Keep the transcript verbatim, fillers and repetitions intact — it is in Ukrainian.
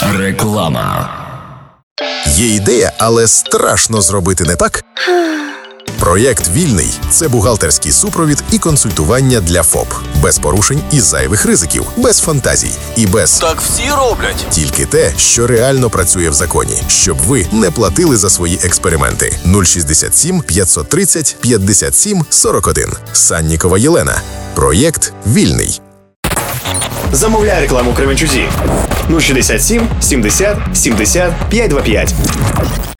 Реклама. Є ідея, але страшно зробити не так? Проєкт «Вільний» – це бухгалтерський супровід і консультування для ФОП. Без порушень і зайвих ризиків, без фантазій і без «так всі роблять». Тільки те, що реально працює в законі, щоб ви не платили за свої експерименти. нуль шістдесят сім п'ятсот тридцять п'ятдесят сім сорок один. Саннікова Єлена. Проєкт «Вільний». Замовляй рекламу Кременчузі. нуль шістдесят сім сімдесят сімдесят п'ятсот двадцять п'ять.